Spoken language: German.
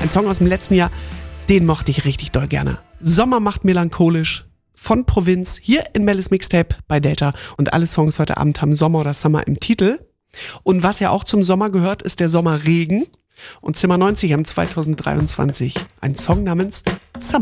Ein Song aus dem letzten Jahr, den mochte ich richtig doll gerne. Sommer macht melancholisch von Provinz, hier in Mellis Mixtape bei Delta. Und alle Songs heute Abend haben Sommer oder Summer im Titel. Und was ja auch zum Sommer gehört, ist der Sommerregen. Und Zimmer 90 haben 2023 einen Song namens